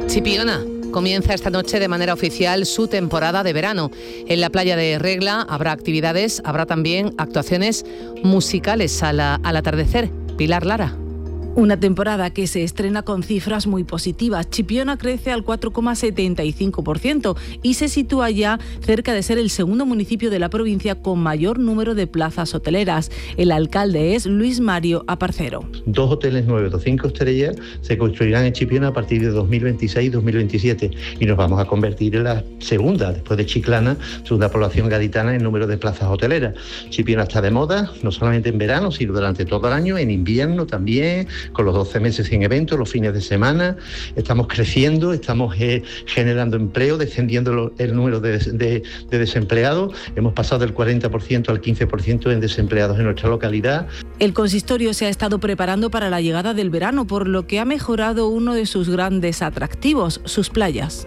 Chipiona comienza esta noche de manera oficial su temporada de verano. En la playa de Regla habrá actividades, habrá también actuaciones musicales al atardecer. Pilar Lara. Una temporada que se estrena con cifras muy positivas. Chipiona crece al 4,75% y se sitúa ya cerca de ser el segundo municipio de la provincia con mayor número de plazas hoteleras. El alcalde es Luis Mario Aparcero. 2 hoteles nuevos de 5 estrellas se construirán en Chipiona a partir de 2026-2027 y nos vamos a convertir en la segunda, después de Chiclana, segunda población gaditana en número de plazas hoteleras. Chipiona está de moda, no solamente en verano, sino durante todo el año, en invierno también, con los 12 meses sin eventos, los fines de semana. Estamos creciendo, estamos generando empleo, descendiendo el número de desempleados. Hemos pasado del 40% al 15% en desempleados en nuestra localidad. El consistorio se ha estado preparando para la llegada del verano, por lo que ha mejorado uno de sus grandes atractivos, sus playas.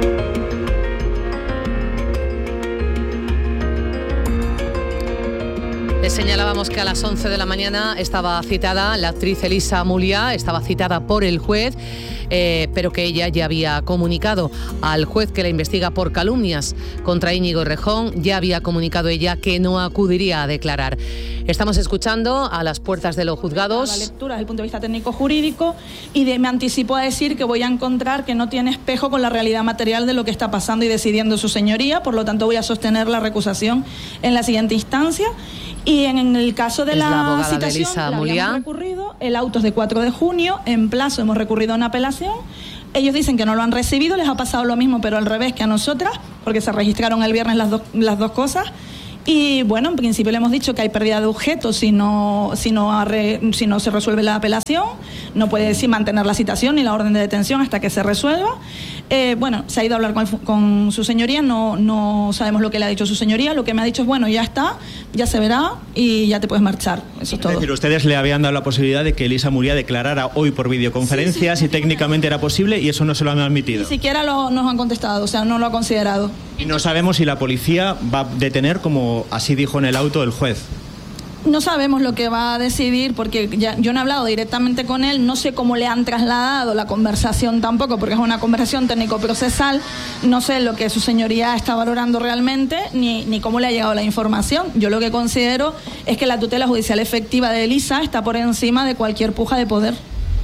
Les señalábamos que a las 11 de la mañana estaba citada la actriz Elisa Muliá, estaba citada por el juez, pero que ella ya había comunicado al juez que la investiga por calumnias contra Íñigo Errejón, ya había comunicado ella que no acudiría a declarar. Estamos escuchando a las puertas de los juzgados. La lectura desde el punto de vista técnico-jurídico y me anticipo a decir que voy a encontrar que no tiene espejo con la realidad material de lo que está pasando y decidiendo su señoría, por lo tanto voy a sostener la recusación en la siguiente instancia. Y en el caso de la citación, la habíamos recurrido, el auto es de 4 de junio, en plazo hemos recurrido a una apelación. Ellos dicen que no lo han recibido, les ha pasado lo mismo, pero al revés que a nosotras, porque se registraron el viernes las dos cosas. Y bueno, en principio le hemos dicho que hay pérdida de objetos si no se resuelve la apelación. No puede decir mantener la citación ni la orden de detención hasta que se resuelva. Bueno, se ha ido a hablar con su señoría, no sabemos lo que le ha dicho su señoría. Lo que me ha dicho es, bueno, ya está, ya se verá y ya te puedes marchar. Eso es todo. Es decir, ustedes le habían dado la posibilidad de que Elisa Muliá declarara hoy por videoconferencia si técnicamente era posible y eso no se lo han admitido. Ni siquiera nos han contestado, o sea, no lo ha considerado. Y no sabemos si la policía va a detener, como así dijo en el auto el juez. No sabemos lo que va a decidir porque yo no he hablado directamente con él, no sé cómo le han trasladado la conversación tampoco, porque es una conversación técnico-procesal, no sé lo que su señoría está valorando realmente, ni cómo le ha llegado la información. Yo lo que considero es que la tutela judicial efectiva de Elisa está por encima de cualquier puja de poder.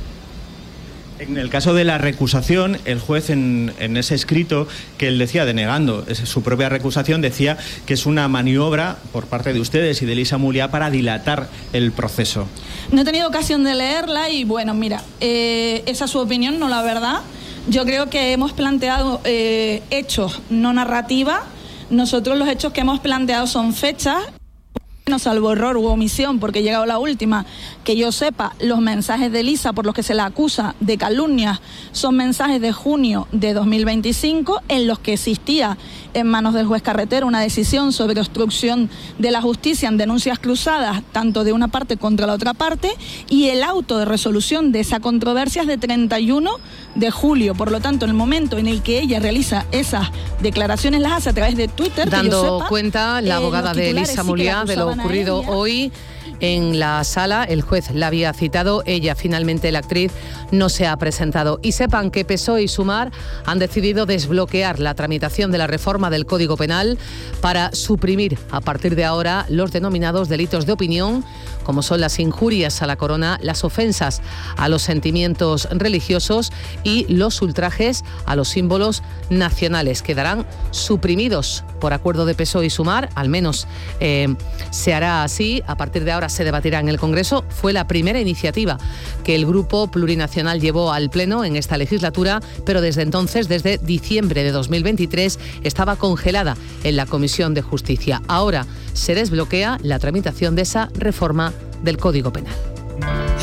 En el caso de la recusación, el juez en ese escrito que él decía, denegando su propia recusación, decía que es una maniobra por parte de ustedes y de Elisa Muliá para dilatar el proceso. No he tenido ocasión de leerla y bueno, mira, esa es su opinión, no la verdad. Yo creo que hemos planteado hechos, no narrativa. Nosotros los hechos que hemos planteado son fechas. No salvo error u omisión, porque he llegado la última, que yo sepa, los mensajes de Elisa por los que se la acusa de calumnias son mensajes de junio de 2025 en los que existía en manos del juez Carretero una decisión sobre obstrucción de la justicia en denuncias cruzadas, tanto de una parte contra la otra parte, y el auto de resolución de esa controversia es de 31 de julio. Por lo tanto, en el momento en el que ella realiza esas declaraciones las hace a través de Twitter. Dando que yo sepa, cuenta la abogada de Elisa Muliá de lo ocurrido hoy en la sala. El juez la había citado, ella finalmente, la actriz, no se ha presentado. Y sepan que PSOE y Sumar han decidido desbloquear la tramitación de la reforma del Código Penal para suprimir a partir de ahora los denominados delitos de opinión, como son las injurias a la corona, las ofensas a los sentimientos religiosos y los ultrajes a los símbolos nacionales. Quedarán suprimidos por acuerdo de PSOE y Sumar, al menos se hará así. A partir de ahora se debatirá en el Congreso. Fue la primera iniciativa que el Grupo Plurinacional llevó al Pleno en esta legislatura, pero desde entonces, desde diciembre de 2023, estaba congelada en la Comisión de Justicia. Ahora se desbloquea la tramitación de esa reforma del Código Penal.